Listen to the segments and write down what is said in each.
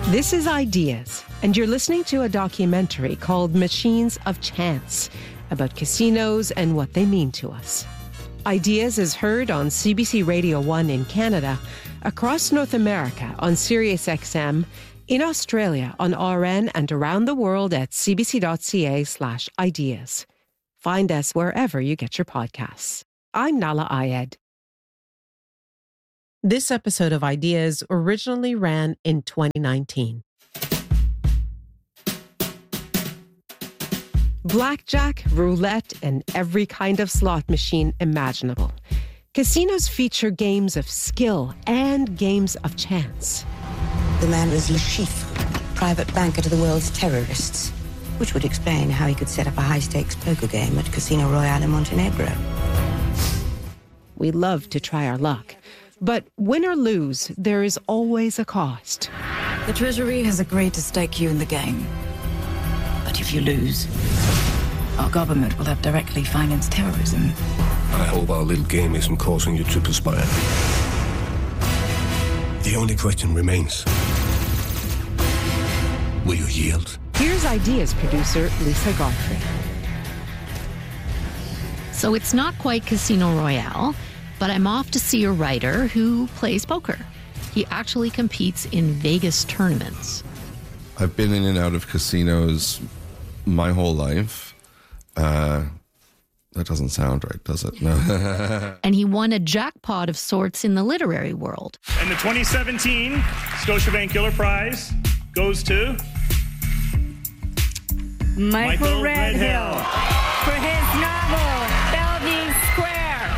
This is Ideas, and you're listening to a documentary called Machines of Chance about casinos and what they mean to us. Ideas is heard on CBC Radio 1 in Canada, across North America on SiriusXM, in Australia on RN, and around the world at cbc.ca/ideas. Find us wherever you get your podcasts. I'm Nala Ayed. This episode of Ideas originally ran in 2019. Blackjack, roulette, and every kind of slot machine imaginable. Casinos feature games of skill and games of chance. The man was Le Chiffre, private banker to the world's terrorists, which would explain how he could set up a high-stakes poker game at Casino Royale in Montenegro. We love to try our luck. But win or lose, there is always a cost. The Treasury has agreed to stake you in the game. But if you lose, our government will have directly financed terrorism. I hope our little game isn't causing you to perspire. The only question remains. Will you yield? Here's Ideas producer Lisa Godfrey. So it's not quite Casino Royale, but I'm off to see a writer who plays poker. He actually competes in Vegas tournaments. I've been in and out of casinos my whole life. That doesn't sound right, does it? No. And he won a jackpot of sorts in the literary world. And the 2017 Scotiabank Giller Prize goes to Michael Redhill for his novel, Bellevue Square.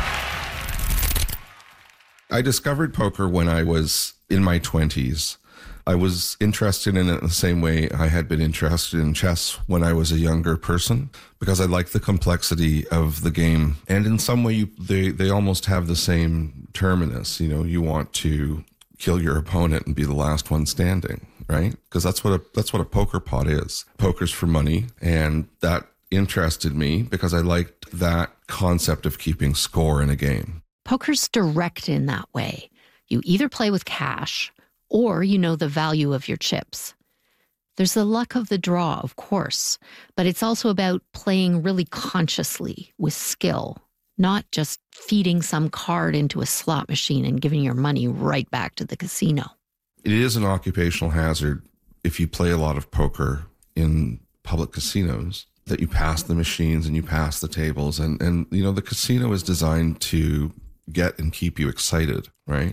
I discovered poker when I was in my 20s. I was interested in it the same way I had been interested in chess when I was a younger person, because I liked the complexity of the game. And in some way, they almost have the same terminus. You know, you want to kill your opponent and be the last one standing, right? Because that's what a poker pot is. Poker's for money, and that interested me because I liked that concept of keeping score in a game. Poker's direct in that way. You either play with cash or you know the value of your chips. There's the luck of the draw, of course, but it's also about playing really consciously with skill, not just feeding some card into a slot machine and giving your money right back to the casino. It is an occupational hazard if you play a lot of poker in public casinos, that you pass the machines and you pass the tables. And you know, the casino is designed to get and keep you excited, right?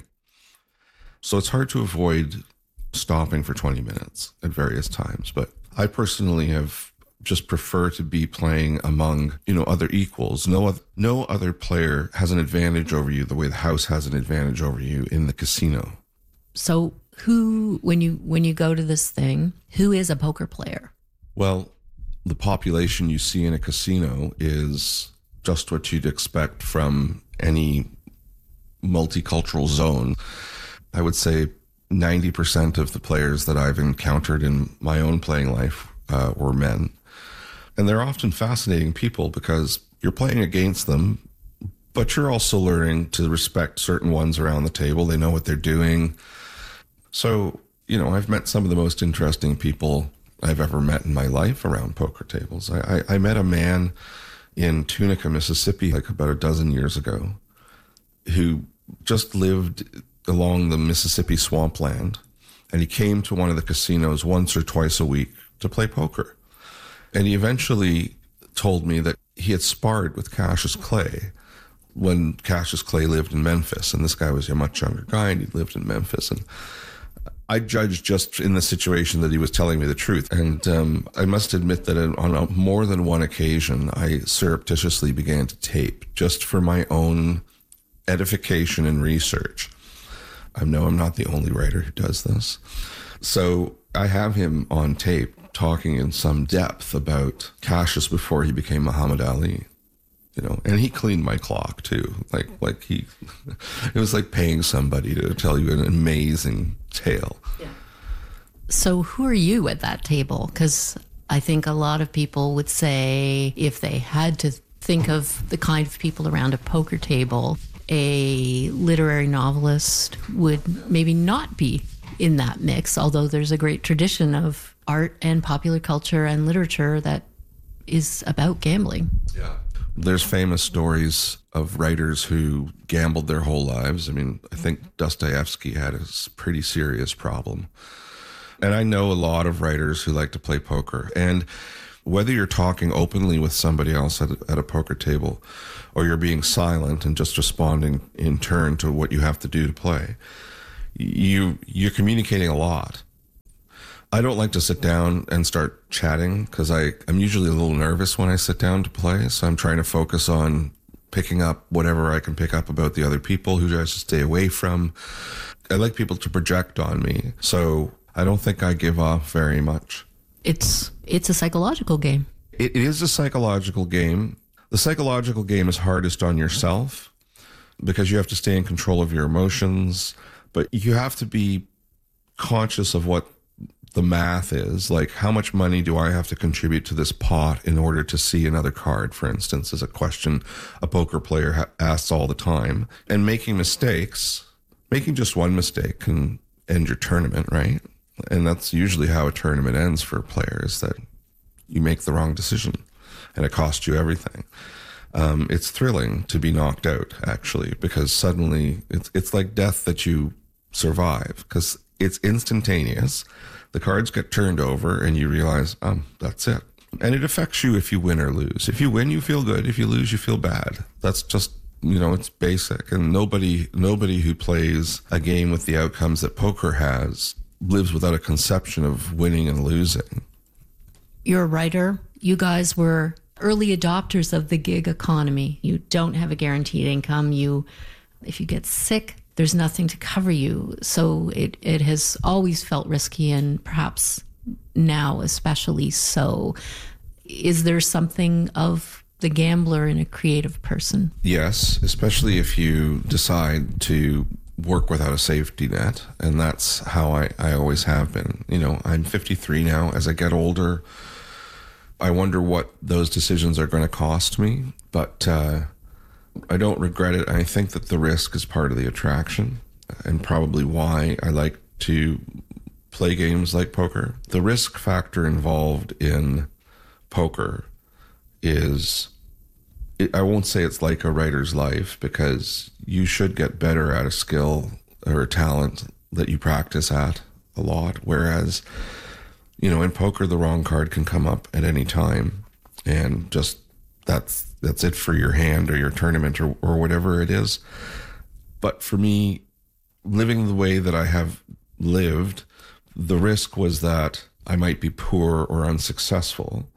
So it's hard to avoid stopping for 20 minutes at various times. But I personally have just prefer to be playing among, other equals. No other player has an advantage over you the way the house has an advantage over you in the casino. So who, when you go to this thing, who is a poker player? Well, the population you see in a casino is just what you'd expect from any multicultural zone. I would say 90% of the players that I've encountered in my own playing life were men. And they're often fascinating people because you're playing against them, but you're also learning to respect certain ones around the table. They know what they're doing. So, I've met some of the most interesting people I've ever met in my life around poker tables. I met a man in Tunica, Mississippi, like about a dozen years ago, who just lived along the Mississippi swampland, and he came to one of the casinos once or twice a week to play poker. And he eventually told me that he had sparred with Cassius Clay when Cassius Clay lived in Memphis, and this guy was a much younger guy, and he lived in Memphis. And I judged just in the situation that he was telling me the truth. And I must admit that on more than one occasion, I surreptitiously began to tape just for my own edification and research. I know I'm not the only writer who does this. So I have him on tape talking in some depth about Cassius before he became Muhammad Ali, and he cleaned my clock too. Like he, it was like paying somebody to tell you an amazing tale. Yeah. So who are you at that table? Because I think a lot of people would say if they had to think of the kind of people around a poker table, a literary novelist would maybe not be in that mix, although there's a great tradition of art and popular culture and literature that is about gambling. Yeah. There's famous stories of writers who gambled their whole lives. I mean, I think Dostoevsky had a pretty serious problem. And I know a lot of writers who like to play poker. And whether you're talking openly with somebody else at a poker table or you're being silent and just responding in turn to what you have to do to play, you're communicating a lot. I don't like to sit down and start chatting because I'm usually a little nervous when I sit down to play. So I'm trying to focus on picking up whatever I can pick up about the other people who I should stay away from. I like people to project on me. So I don't think I give off very much. It's a psychological game. It is a psychological game. The psychological game is hardest on yourself because you have to stay in control of your emotions, but you have to be conscious of what the math is. Like, how much money do I have to contribute to this pot in order to see another card, for instance, is a question a poker player asks all the time. And making mistakes, making just one mistake can end your tournament, right? And that's usually how a tournament ends for players, that you make the wrong decision and it costs you everything. It's thrilling to be knocked out, actually, because suddenly it's like death that you survive because it's instantaneous. The cards get turned over and you realize, that's it. And it affects you if you win or lose. If you win, you feel good. If you lose, you feel bad. That's just, it's basic. And nobody who plays a game with the outcomes that poker has lives without a conception of winning and losing. You're a writer. You guys were early adopters of the gig economy. You don't have a guaranteed income. If you get sick, there's nothing to cover you. So it has always felt risky, and perhaps now especially so. Is there something of the gambler in a creative person? Yes, especially if you decide to work without a safety net. And that's how I always have been. I'm 53 now. As I get older, I wonder what those decisions are going to cost me. But I don't regret it. I think that the risk is part of the attraction and probably why I like to play games like poker. The risk factor involved in poker is, I won't say it's like a writer's life, because you should get better at a skill or a talent that you practice at a lot. Whereas, in poker, the wrong card can come up at any time, and just that's it for your hand or your tournament or whatever it is. But for me, living the way that I have lived, the risk was that I might be poor or unsuccessful.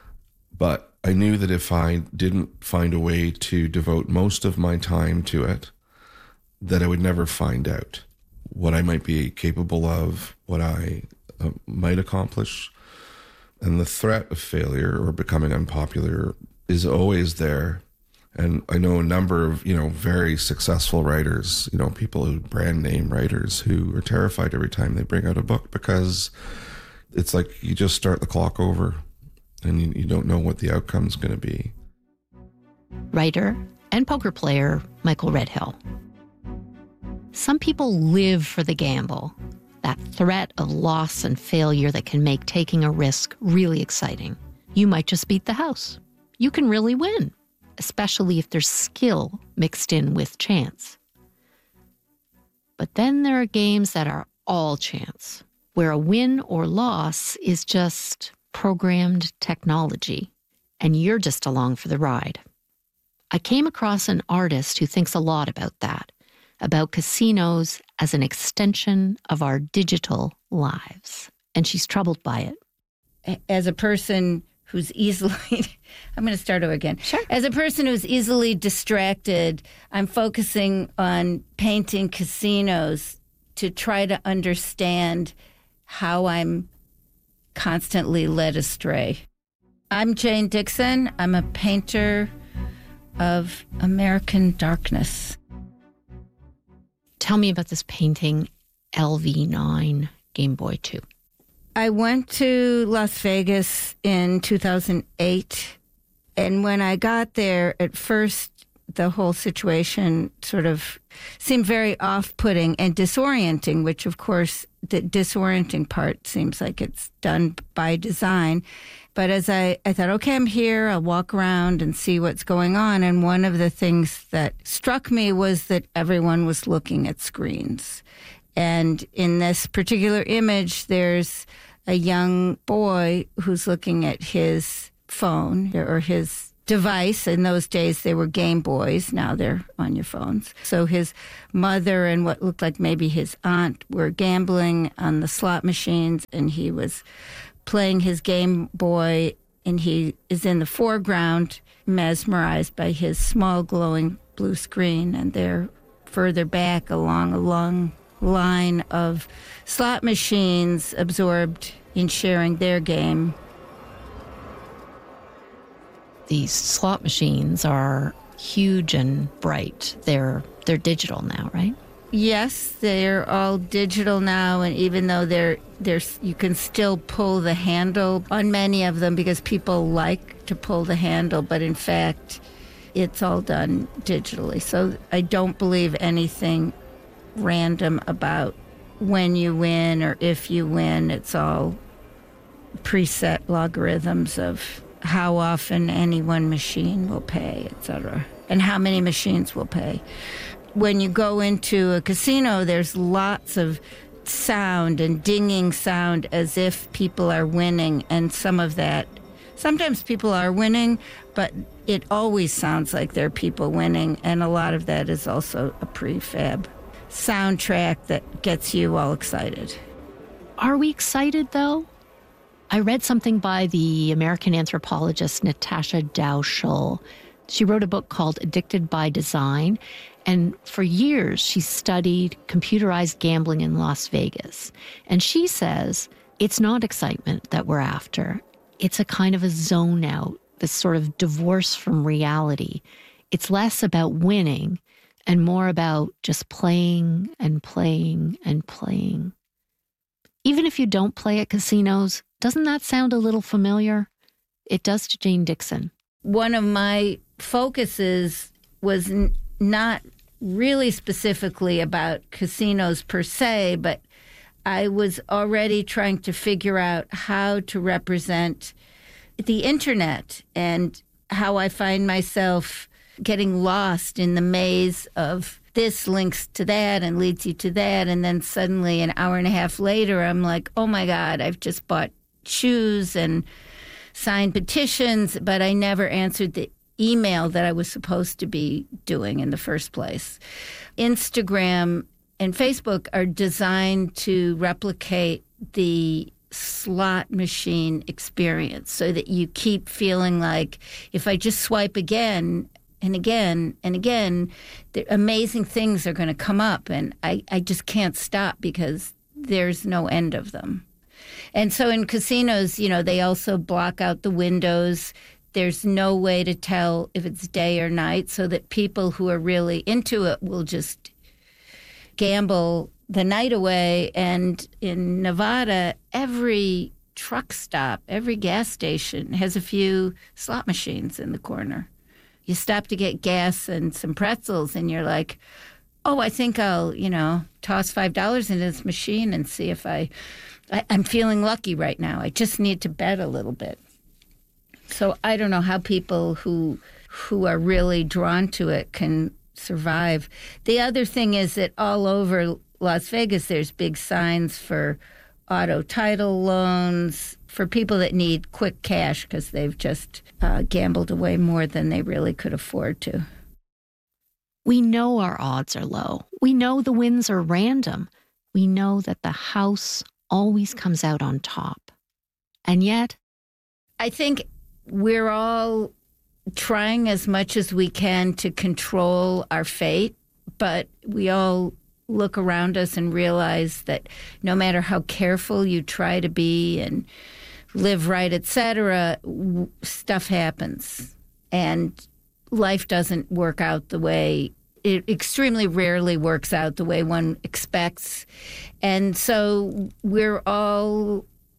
But I knew that if I didn't find a way to devote most of my time to it, that I would never find out what I might be capable of, what I might accomplish. And the threat of failure or becoming unpopular is always there. And I know a number of, very successful writers, people who brand name writers who are terrified every time they bring out a book, because it's like you just start the clock over and you don't know what the outcome's going to be. Writer and poker player Michael Redhill. Some people live for the gamble, that threat of loss and failure that can make taking a risk really exciting. You might just beat the house. You can really win, especially if there's skill mixed in with chance. But then there are games that are all chance, where a win or loss is just programmed technology, and you're just along for the ride. I came across an artist who thinks a lot about that, about casinos as an extension of our digital lives, and she's troubled by it. As a person who's easily, I'm going to start over again. Sure. As a person who's easily distracted, I'm focusing on painting casinos to try to understand how I'm constantly led astray. I'm Jane Dixon. I'm a painter of American darkness. Tell me about this painting, LV9 Game Boy 2. I went to Las Vegas in 2008, and when I got there, at first the whole situation sort of seemed very off-putting and disorienting, which, of course, the disorienting part seems like it's done by design. But as I thought, okay, I'm here, I'll walk around and see what's going on. And one of the things that struck me was that everyone was looking at screens. And in this particular image, there's a young boy who's looking at his phone or his device. In those days, they were Game Boys. Now they're on your phones. So his mother and what looked like maybe his aunt were gambling on the slot machines, and he was playing his Game Boy, and he is in the foreground, mesmerized by his small glowing blue screen. And they're further back along a long line of slot machines absorbed in sharing their game. These slot machines are huge and bright. They're digital now, right? Yes, they're all digital now, and even though you can still pull the handle on many of them because people like to pull the handle, but in fact, it's all done digitally. So I don't believe anything random about when you win or if you win. It's all preset logarithms of how often any one machine will pay, etc., and how many machines will pay. When you go into a casino, there's lots of sound and dinging sound as if people are winning, and some of that, sometimes people are winning, but it always sounds like there are people winning, and a lot of that is also a prefab soundtrack that gets you all excited. Are we excited, though? I read something by the American anthropologist Natasha Dow Schull. She wrote a book called Addicted by Design, and for years she studied computerized gambling in Las Vegas. And she says it's not excitement that we're after. It's a kind of a zone out, this sort of divorce from reality. It's less about winning and more about just playing and playing and playing. Even if you don't play at casinos, doesn't that sound a little familiar? It does to Jane Dixon. One of my focuses was not really specifically about casinos per se, but I was already trying to figure out how to represent the internet and how I find myself getting lost in the maze of this links to that and leads you to that. And then suddenly an hour and a half later, I'm like, oh my God, I've just bought shoes and signed petitions, but I never answered the email that I was supposed to be doing in the first place. Instagram and Facebook are designed to replicate the slot machine experience so that you keep feeling like if I just swipe again and again and again, the amazing things are going to come up, and I just can't stop because there's no end of them. And so in casinos, they also block out the windows. There's no way to tell if it's day or night, so that people who are really into it will just gamble the night away. And in Nevada, every truck stop, every gas station has a few slot machines in the corner. You stop to get gas and some pretzels, and you're like, oh, I think I'll, toss $5 into this machine and see if I'm feeling lucky right now. I just need to bet a little bit. So I don't know how people who are really drawn to it can survive. The other thing is that all over Las Vegas, there's big signs for auto title loans for people that need quick cash because they've just gambled away more than they really could afford to. We know our odds are low. We know the wins are random. We know that the house always comes out on top. And yet, I think we're all trying as much as we can to control our fate, but we all look around us and realize that no matter how careful you try to be and live right, etc., stuff happens. And life doesn't work out the way, it extremely rarely works out the way one expects. And so we're all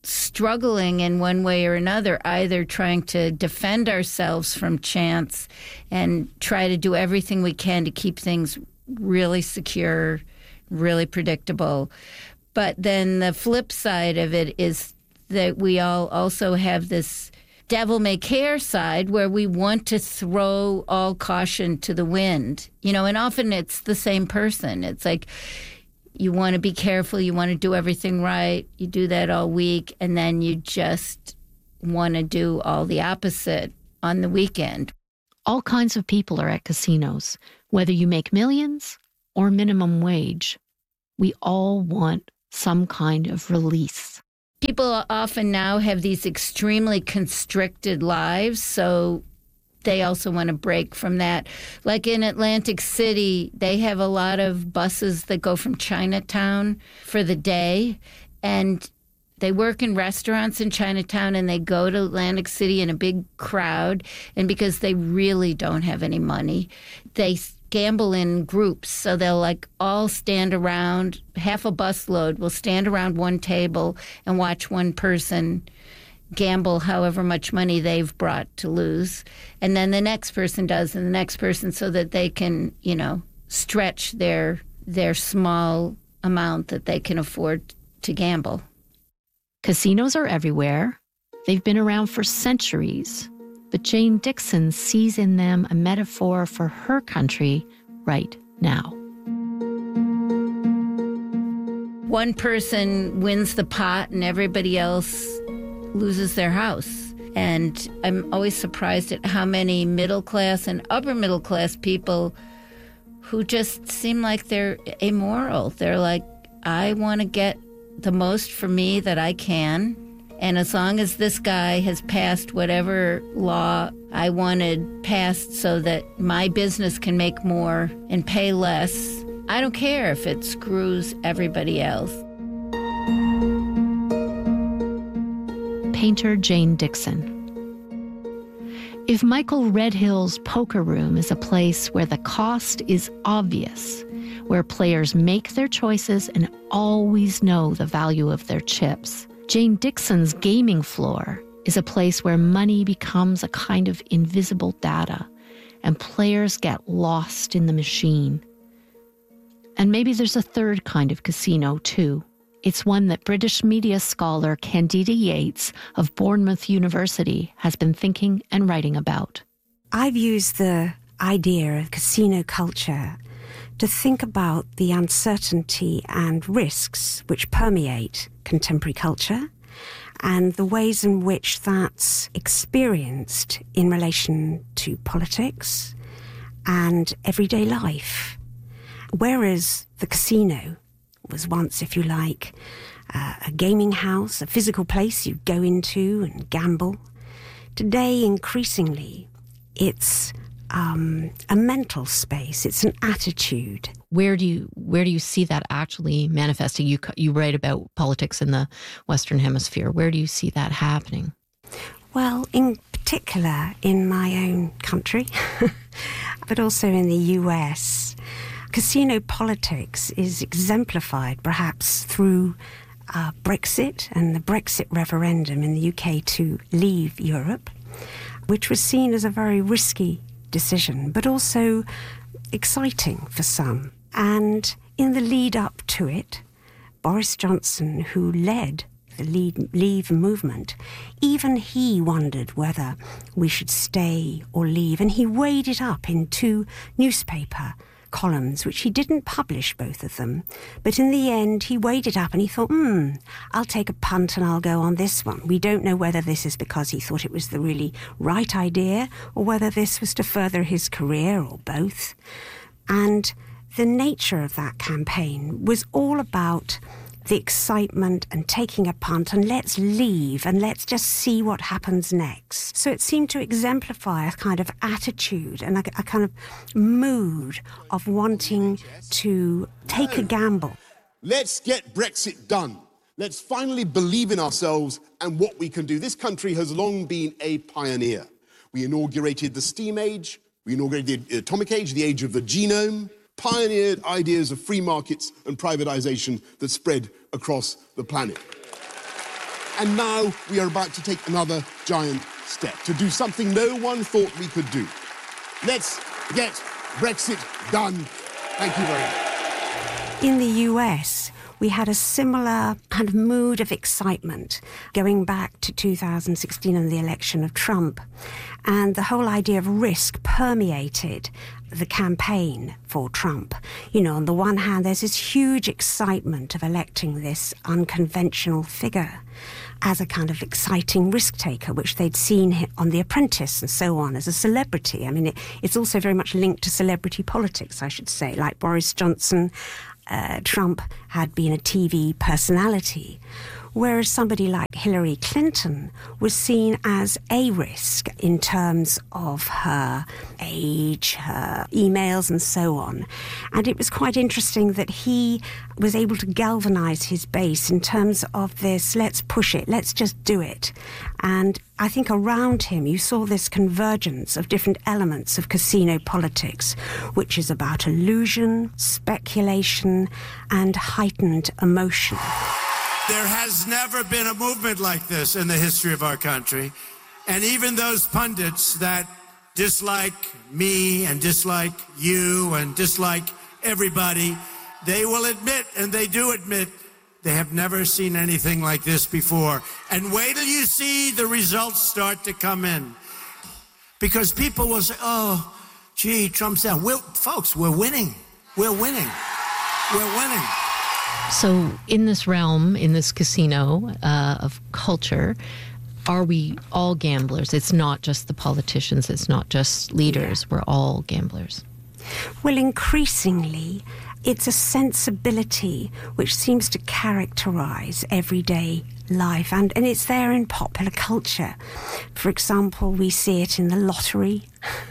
struggling in one way or another, either trying to defend ourselves from chance and try to do everything we can to keep things really secure, really predictable. But then the flip side of it is that we all also have this devil-may-care side where we want to throw all caution to the wind, and often it's the same person. It's like you want to be careful, you want to do everything right, you do that all week, and then you just want to do all the opposite on the weekend. All kinds of people are at casinos, whether you make millions or minimum wage. We all want some kind of release. People often now have these extremely constricted lives, so they also want to break from that. Like in Atlantic City, they have a lot of buses that go from Chinatown for the day, and they work in restaurants in Chinatown, and they go to Atlantic City in a big crowd, and because they really don't have any money, they gamble in groups. So they'll all stand around, half a busload will stand around one table and watch one person gamble however much money they've brought to lose. And then the next person does, and the next person, so that they can, stretch their small amount that they can afford to gamble. Casinos are everywhere. They've been around for centuries. But Jane Dixon sees in them a metaphor for her country right now. One person wins the pot and everybody else loses their house. And I'm always surprised at how many middle-class and upper-middle-class people who just seem like they're amoral. They're like, I want to get the most for me that I can. And as long as this guy has passed whatever law I wanted passed so that my business can make more and pay less, I don't care if it screws everybody else. Painter Jane Dixon. If Michael Redhill's poker room is a place where the cost is obvious, where players make their choices and always know the value of their chips, Jane Dixon's gaming floor is a place where money becomes a kind of invisible data and players get lost in the machine. And maybe there's a third kind of casino, too. It's one that British media scholar Candida Yates of Bournemouth University has been thinking and writing about. I've used the idea of casino culture to think about the uncertainty and risks which permeate contemporary culture and the ways in which that's experienced in relation to politics and everyday life. Whereas the casino was once, if you like, a gaming house, a physical place you go into and gamble, today increasingly it's a mental space. It's an attitude. Where do you see that actually manifesting? You write about politics in the Western Hemisphere. Where do you see that happening? Well, in particular in my own country, but also in the US, casino politics is exemplified perhaps through Brexit and the Brexit referendum in the UK to leave Europe, which was seen as a very risky decision, but also exciting for some. And in the lead up to it, Boris Johnson, who led the Leave movement, even he wondered whether we should stay or leave. And he weighed it up in 2 newspaper columns, which he didn't publish, both of them. But in the end, he weighed it up and he thought, I'll take a punt and I'll go on this one. We don't know whether this is because he thought it was the really right idea or whether this was to further his career or both. And the nature of that campaign was all about the excitement and taking a punt and let's leave and let's just see what happens next. So it seemed to exemplify a kind of attitude and a kind of mood of wanting to take a gamble. Let's get Brexit done. Let's finally believe in ourselves and what we can do. This country has long been a pioneer. We inaugurated the steam age, we inaugurated the atomic age, the age of the genome, pioneered ideas of free markets and privatization that spread across the planet. And now we are about to take another giant step to do something no one thought we could do. Let's get Brexit done. Thank you very much. In the US, we had a similar kind of mood of excitement going back to 2016 and the election of Trump. And the whole idea of risk permeated the campaign for Trump. You know, on the one hand, there's this huge excitement of electing this unconventional figure as a kind of exciting risk taker, which they'd seen on The Apprentice and so on as a celebrity. I mean, it's also very much linked to celebrity politics, I should say, like Boris Johnson. Trump had been a TV personality, whereas somebody like Hillary Clinton was seen as a risk in terms of her age, her emails and so on. And it was quite interesting that he was able to galvanize his base in terms of this, let's push it, let's just do it. And I think around him you saw this convergence of different elements of casino politics, which is about illusion, speculation, and heightened emotion. There has never been a movement like this in the history of our country. And even those pundits that dislike me and dislike you and dislike everybody, they will admit, and they do admit, they have never seen anything like this before. And wait till you see the results start to come in. Because people will say, oh, gee, Trump's down. Folks, we're winning. We're winning. We're winning. So in this realm, in this casino of culture, are we all gamblers? It's not just the politicians. It's not just leaders. Yeah. We're all gamblers. Well, increasingly, it's a sensibility which seems to characterize everyday life, and it's there in popular culture. For example, we see it in the lottery,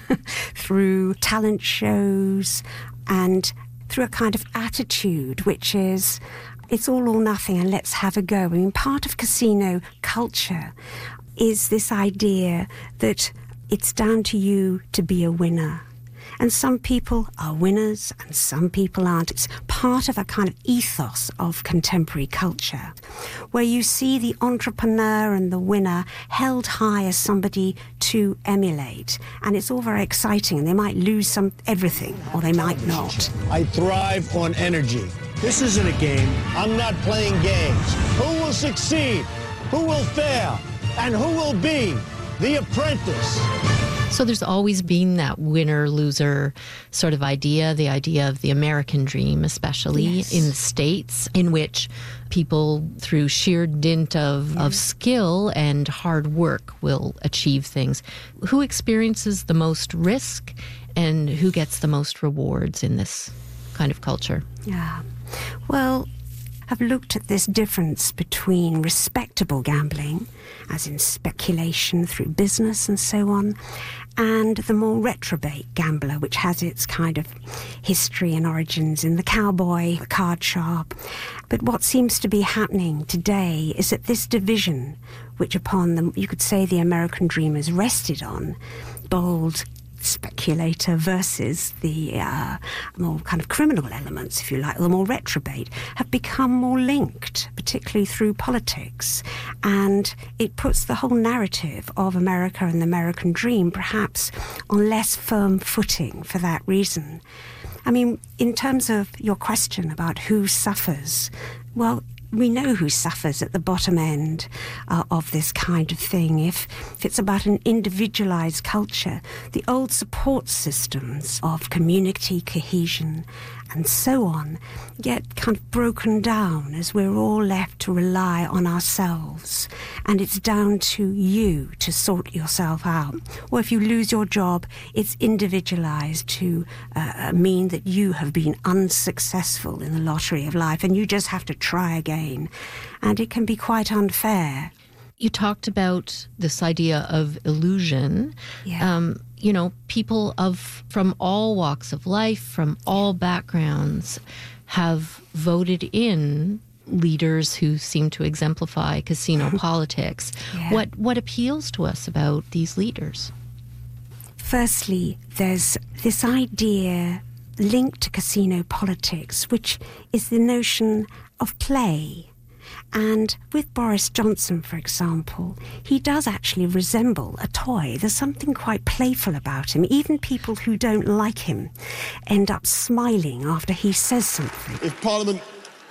through talent shows, and through a kind of attitude which is, it's all or nothing and let's have a go. I mean, part of casino culture is this idea that it's down to you to be a winner. And some people are winners and some people aren't. It's part of a kind of ethos of contemporary culture, where you see the entrepreneur and the winner held high as somebody to emulate. And it's all very exciting, and they might lose everything, or they might not. I thrive on energy. This isn't a game. I'm not playing games. Who will succeed? Who will fail? And who will be the apprentice? So there's always been that winner-loser sort of idea, the idea of the American dream, especially in the States, in which people, through sheer dint of skill and hard work, will achieve things. Who experiences the most risk and who gets the most rewards in this kind of culture? Yeah. Well, I've looked at this difference between respectable gambling, as in speculation through business and so on, and the more reprobate gambler, which has its kind of history and origins in the cowboy, the card sharp. But what seems to be happening today is that this division, which upon them, you could say the American dream is rested on, bold speculator versus the more kind of criminal elements, if you like, the more reprobate, have become more linked, particularly through politics. And it puts the whole narrative of America and the American dream perhaps on less firm footing for that reason. I mean, in terms of your question about who suffers, well, we know who suffers at the bottom end of this kind of thing. If it's about an individualized culture, the old support systems of community cohesion and so on get kind of broken down as we're all left to rely on ourselves. And it's down to you to sort yourself out. Or if you lose your job, it's individualized to mean that you have been unsuccessful in the lottery of life and you just have to try again. And it can be quite unfair. You talked about this idea of illusion. Yeah. You know, people from all walks of life, from all backgrounds, have voted in leaders who seem to exemplify casino politics. Yeah. What appeals to us about these leaders? Firstly, there's this idea linked to casino politics, which is the notion of play. And with Boris Johnson, for example, he does actually resemble a toy. There's something quite playful about him. Even people who don't like him end up smiling after he says something. If Parliament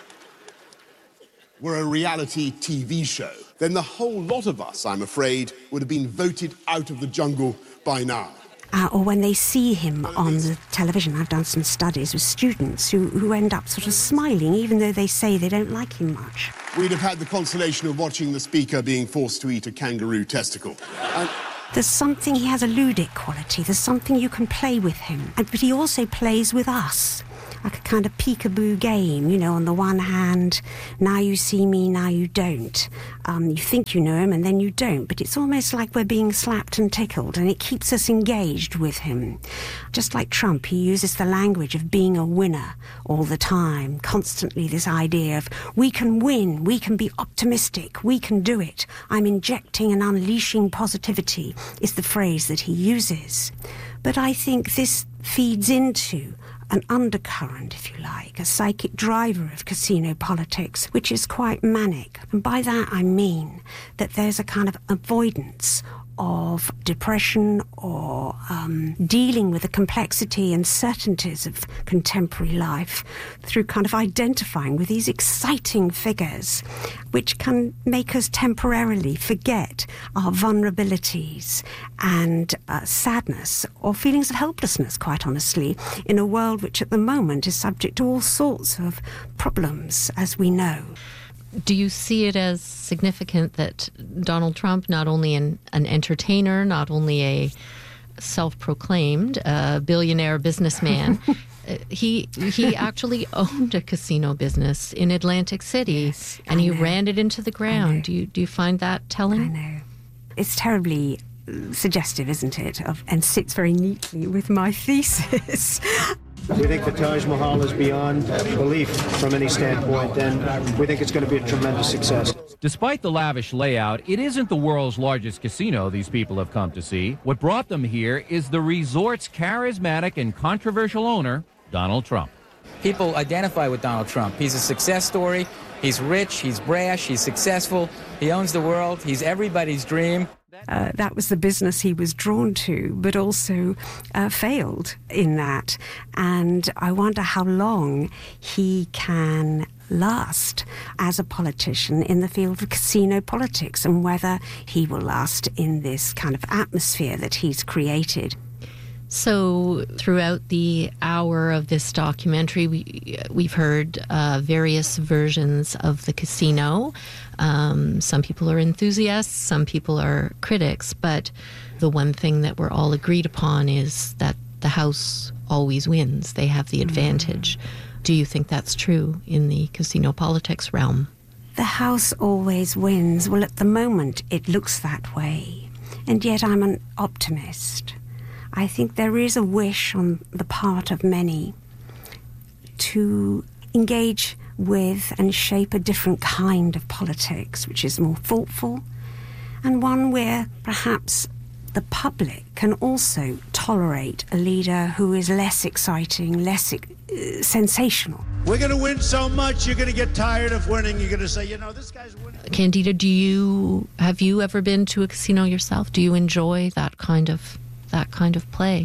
were a reality TV show, then the whole lot of us, I'm afraid, would have been voted out of the jungle by now. Or when they see him on the television. I've done some studies with students who end up sort of smiling, even though they say they don't like him much. We'd have had the consolation of watching the Speaker being forced to eat a kangaroo testicle. There's something, he has a ludic quality. There's something you can play with him. But he also plays with us, like a kind of peekaboo game, you know, on the one hand, now you see me, now you don't. You think you know him and then you don't, but it's almost like we're being slapped and tickled, and it keeps us engaged with him. Just like Trump, he uses the language of being a winner all the time, constantly this idea of we can win, we can be optimistic, we can do it. I'm injecting and unleashing positivity is the phrase that he uses. But I think this feeds into an undercurrent, if you like, a psychic driver of casino politics, which is quite manic. And by that I mean that there's a kind of avoidance of depression or dealing with the complexity and certainties of contemporary life through kind of identifying with these exciting figures, which can make us temporarily forget our vulnerabilities and sadness or feelings of helplessness, quite honestly, in a world which at the moment is subject to all sorts of problems, as we know. Do you see it as significant that Donald Trump, not only an entertainer, not only a self-proclaimed billionaire businessman, he actually owned a casino business in Atlantic City, yes, and he ran it into the ground. Do you find that telling? I know. It's terribly suggestive, isn't it? And sits very neatly with my thesis. We think the Taj Mahal is beyond belief from any standpoint, and we think it's going to be a tremendous success. Despite the lavish layout, it isn't the world's largest casino these people have come to see. What brought them here is the resort's charismatic and controversial owner, Donald Trump. People identify with Donald Trump. He's a success story. He's rich, he's brash, he's successful. He owns the world. He's everybody's dream. That was the business he was drawn to, but also failed in that. And I wonder how long he can last as a politician in the field of casino politics, and whether he will last in this kind of atmosphere that he's created. So throughout the hour of this documentary, we've heard various versions of the casino. Some people are enthusiasts, some people are critics, but the one thing that we're all agreed upon is that the house always wins. They have the advantage. Do you think that's true in the casino politics realm? The house always wins. Well, at the moment, it looks that way. And yet I'm an optimist. I think there is a wish on the part of many to engage with and shape a different kind of politics, which is more thoughtful, and one where perhaps the public can also tolerate a leader who is less exciting, less sensational. We're going to win so much, you're going to get tired of winning. You're going to say, you know, this guy's winning. Candida, have you ever been to a casino yourself? Do you enjoy that kind of play?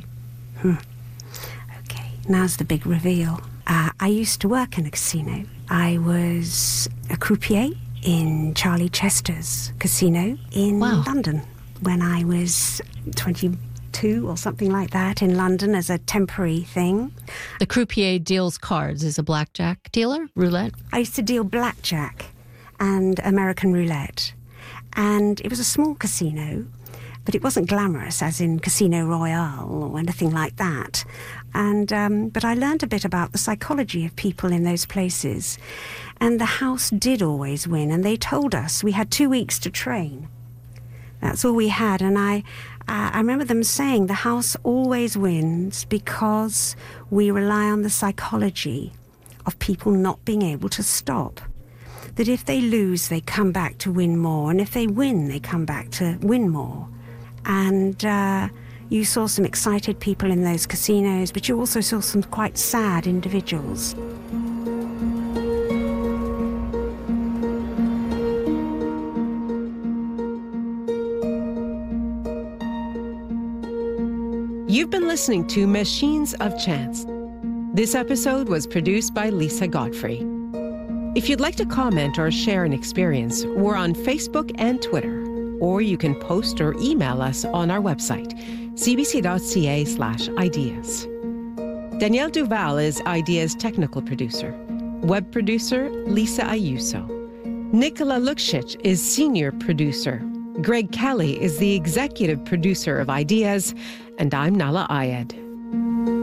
Okay, now's the big reveal. I used to work in a casino. I was a croupier in Charlie Chester's casino in London when I was 22 or something like that, in London as a temporary thing. The croupier deals cards, is a blackjack dealer, roulette? I used to deal blackjack and American roulette. And it was a small casino, but it wasn't glamorous, as in Casino Royale or anything like that. And but I learned a bit about the psychology of people in those places. And the house did always win. And they told us we had 2 weeks to train. That's all we had. And I remember them saying the house always wins because we rely on the psychology of people not being able to stop. That if they lose, they come back to win more. And if they win, they come back to win more. And you saw some excited people in those casinos, but you also saw some quite sad individuals. You've been listening to Machines of Chance. This episode was produced by Lisa Godfrey. If you'd like to comment or share an experience, we're on Facebook and Twitter, or you can post or email us on our website, cbc.ca/ideas. Danielle Duval is Ideas technical producer. Web producer, Lisa Ayuso. Nicola Luksic is senior producer. Greg Kelly is the executive producer of Ideas, and I'm Nala Ayed.